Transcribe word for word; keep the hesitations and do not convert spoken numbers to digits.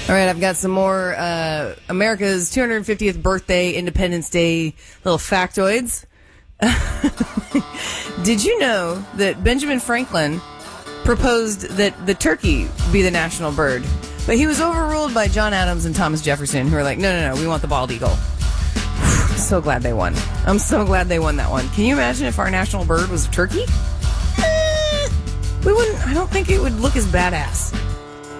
All right, I've got some more uh, America's two hundred fiftieth birthday, Independence Day little factoids. Did you know that Benjamin Franklin proposed that the turkey be the national bird? But he was overruled by John Adams and Thomas Jefferson, who were like, no, no, no, we want the bald eagle. So glad they won. I'm so glad they won that one. Can you imagine if our national bird was a turkey? Eh, we wouldn't. I don't think it would look as badass.